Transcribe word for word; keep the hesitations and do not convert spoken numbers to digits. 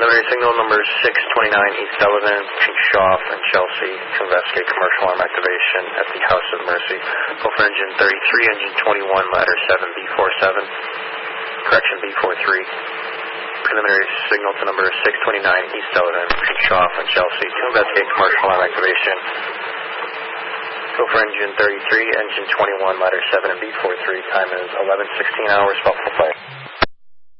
Preliminary signal number six twenty-nine East Sullivan, between Shaw and Chelsea, to investigate commercial arm activation at the House of Mercy. Go for engine thirty-three, engine twenty-one, ladder seven B forty-seven, correction B forty-three. Preliminary signal to number six twenty-nine East Sullivan, between Shaw and Chelsea, to investigate commercial arm activation. Go for engine thirty-three, engine twenty-one, ladder seven and B forty-three. Time is eleven sixteen hours, Buffalo Flight.